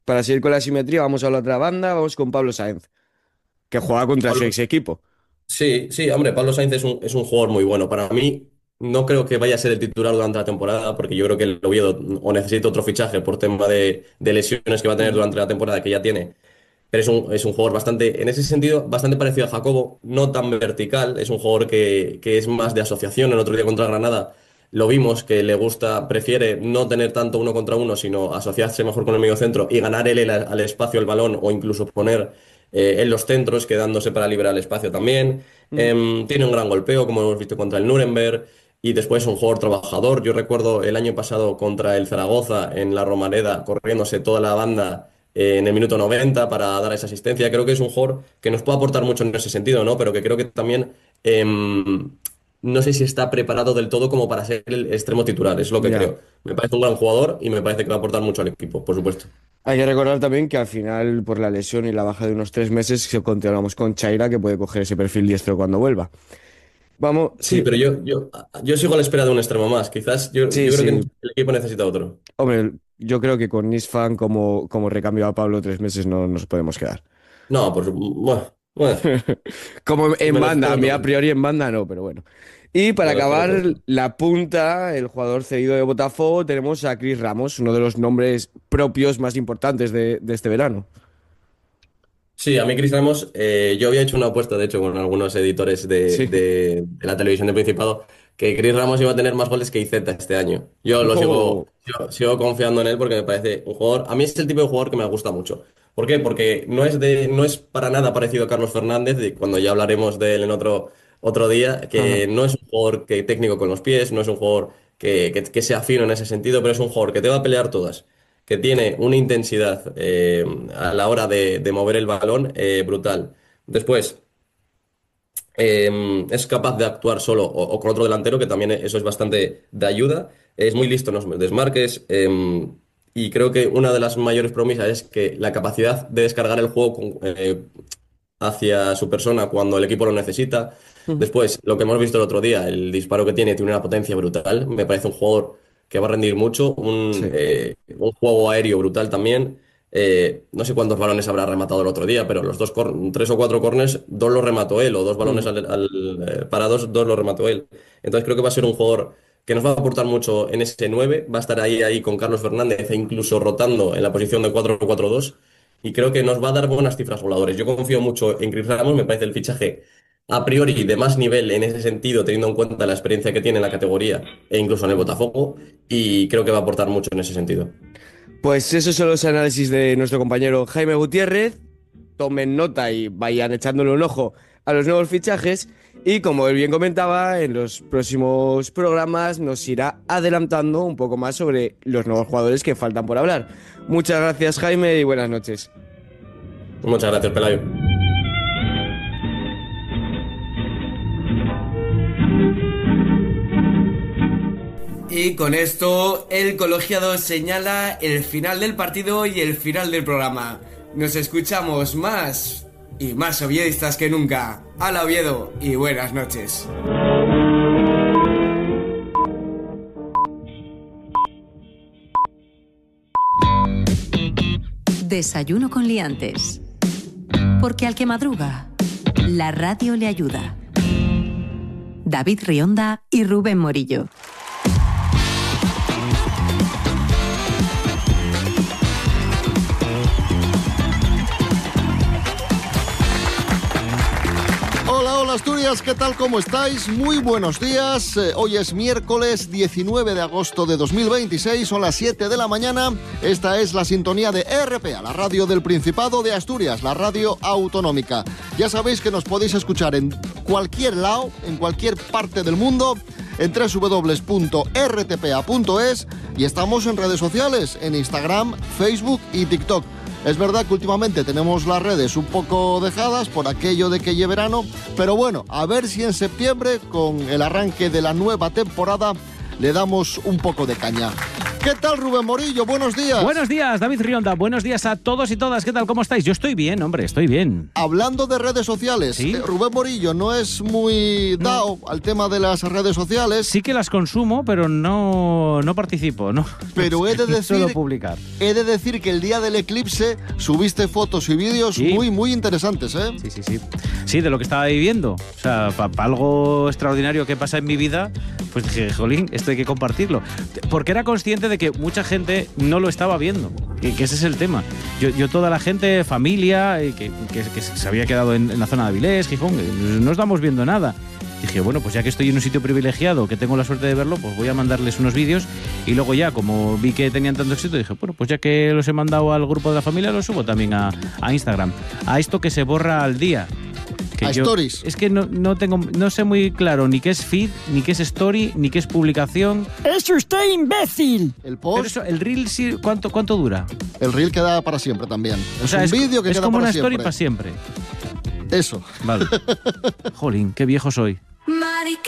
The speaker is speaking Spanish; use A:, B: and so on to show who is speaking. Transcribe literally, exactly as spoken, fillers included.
A: para seguir con la simetría, vamos a la otra banda, vamos con Pablo Sáenz, que juega contra su ex
B: Pablo-
A: equipo.
B: Sí, sí, hombre, Pablo Sainz es un, es un jugador muy bueno. Para mí, no creo que vaya a ser el titular durante la temporada, porque yo creo que el Oviedo o necesita otro fichaje por tema de, de lesiones que va a tener
A: Ujú.
B: durante la temporada que ya tiene. Pero es un, es un jugador bastante, en ese sentido, bastante parecido a Jacobo, no tan vertical. Es un jugador que, que es más de asociación. El otro día contra Granada lo vimos que le gusta, prefiere no tener tanto uno contra uno, sino asociarse mejor con el medio centro y ganar él el- al espacio el balón o incluso poner eh, en los centros, quedándose para liberar el espacio también.
A: Ujú.
B: Em, tiene un gran golpeo, como hemos visto contra el Nuremberg. Y después es un jugador trabajador. Yo recuerdo el año pasado contra el Zaragoza en la Romareda, corriéndose toda la banda eh, en el minuto noventa para dar esa asistencia. Creo que es un jugador que nos puede aportar mucho en ese sentido, ¿no? Pero que creo que también em, no sé si está preparado del todo como para ser el extremo titular, es lo que
A: Ya.
B: creo. Me parece un gran jugador y me parece que va a aportar mucho al equipo, por supuesto.
A: Hay que recordar también que al final, por la lesión y la baja de unos tres meses, si continuamos con Chaira, que puede coger ese perfil diestro cuando vuelva. Vamos,
B: Sí,
A: sí,
B: pero yo, yo, yo sigo a la espera de un extremo más. Quizás yo,
A: sí,
B: yo creo que
A: sí.
B: el equipo necesita otro.
A: Hombre, yo creo que con Nisfan como, como recambio a Pablo tres meses no nos podemos quedar.
B: No, por su- bueno, bueno,
A: Como
B: si
A: en
B: me lo
A: banda, a
B: dices,
A: mí a
B: no.
A: priori en banda no, pero bueno. Y para
B: Me lo espero,
A: acabar
B: pero-
A: la punta, el jugador cedido de Botafogo, tenemos a Chris Ramos, uno de los nombres propios más importantes de, de este verano.
B: Sí, a mí Chris Ramos, eh, yo había hecho una apuesta, de hecho, con algunos editores de,
A: Sí.
B: de- de la televisión del Principado, que Chris Ramos iba a tener más goles que Iceta este año. Yo lo sigo,
A: Oh,
B: sigo, sigo confiando en él porque me parece un jugador, a mí es el tipo de jugador que me gusta mucho. ¿Por qué? Porque no es de, no es para nada parecido a Carlos Fernández, y cuando ya hablaremos de él en otro, otro día, que
A: ajá.
B: no es un jugador que técnico con los pies, no es un jugador que, que, que sea fino en ese sentido, pero es un jugador que te va a pelear todas, que tiene una intensidad eh, a la hora de, de mover el balón eh, brutal. Después, eh, es capaz de actuar solo o, o con otro delantero, que también eso es bastante de ayuda. Es muy listo en los desmarques. Eh, y creo que una de las mayores promesas es que la capacidad de descargar el juego con- eh, hacia su persona cuando el equipo lo necesita.
A: Ujú.
B: Después, lo que hemos visto el otro día, el disparo que tiene, tiene una potencia brutal. Me parece un jugador que va a rendir mucho, un,
A: Sí.
B: eh, un juego aéreo brutal también. Eh, no sé cuántos balones habrá rematado el otro día, pero los dos cor- tres o cuatro corners, dos los remató él, o dos balones
A: Ujú.
B: al, al, eh, parados, dos los remató él. Entonces creo que va a ser un jugador que nos va a aportar mucho en ese nueve, va a estar ahí, ahí con Carlos Fernández e incluso rotando en la posición de cuatro cuatro dos y creo que nos va a dar buenas cifras voladores. Yo confío mucho en Chris Ramos, me parece el fichaje a priori de más nivel en ese sentido, teniendo en cuenta la experiencia que tiene en la categoría e incluso en el Botafogo, y creo que va a aportar mucho en ese sentido.
A: Pues esos son los análisis de nuestro compañero Jaime Gutiérrez. Tomen nota y vayan echándole un ojo a los nuevos fichajes. Y como él bien comentaba, en los próximos programas nos irá adelantando un poco más sobre los nuevos jugadores que faltan por hablar. Muchas gracias, Jaime, y buenas noches.
B: Muchas gracias, Pelayo.
A: Y con esto, el colegiado señala el final del partido y el final del programa. Nos escuchamos más y más oviedistas que nunca. ¡Hala, Oviedo! Y buenas noches.
C: Desayuno con liantes. Porque al que madruga, la radio le ayuda. David Rionda y Rubén Morillo.
D: Hola, hola Asturias, ¿qué tal? ¿Cómo estáis? Muy buenos días. Eh, hoy es miércoles diecinueve de agosto de dos mil veintiséis, son las siete de la mañana. Esta es la sintonía de R P A, la radio del Principado de Asturias, la radio autonómica. Ya sabéis que nos podéis escuchar en cualquier lado, en cualquier parte del mundo, en doble u doble u doble u punto r t p a punto es, y estamos en redes sociales, en Instagram, Facebook y TikTok. Es verdad que últimamente tenemos las redes un poco dejadas por aquello de que lleve verano, pero bueno, a ver si en septiembre, con el arranque de la nueva temporada, le damos un poco de caña. ¿Qué tal, Rubén Morillo? Buenos días.
E: Buenos días, David Rionda. Buenos días a todos y todas. ¿Qué tal? ¿Cómo estáis? Yo estoy bien, hombre, estoy bien.
D: Hablando de redes sociales,
E: ¿Sí?
D: eh, Rubén Morillo no es muy dado no. al tema de las redes sociales.
E: Sí que las consumo, pero no, no participo, ¿no?
D: Pero he de decir,
E: solo publicar.
D: He de decir que el día del eclipse subiste fotos y vídeos
E: sí.
D: muy, muy interesantes, ¿eh?
E: Sí, sí, sí. Sí, de lo que estaba viviendo. O sea, para pa algo extraordinario que pasa en mi vida, pues dije, jolín, esto hay que compartirlo. Porque era consciente de que mucha gente no lo estaba viendo, que, que ese es el tema. Yo, yo toda la gente, familia, que, que, que se había quedado en, en la zona de Avilés, Gijón, no estamos viendo nada. Dije, bueno, pues ya que estoy en un sitio privilegiado, que tengo la suerte de verlo, pues voy a mandarles unos vídeos. Y luego ya, como vi que tenían tanto éxito, dije, bueno, pues ya que los he mandado al grupo de la familia, los subo también a, a Instagram. A esto que se borra al día. Que
D: a
E: yo,
D: stories.
E: Es que no, no tengo, no sé muy claro ni qué es feed, ni qué es story, ni qué es publicación.
F: ¡Es usted imbécil!
D: El post.
E: Pero eso, el reel, sí, ¿cuánto, cuánto dura?
D: El reel queda para siempre también.
E: O
D: es
E: sea,
D: un
E: es,
D: vídeo que
E: es
D: queda
E: como
D: para
E: una
D: siempre.
E: story para siempre.
D: Eso.
E: Vale. Jolín, qué viejo soy.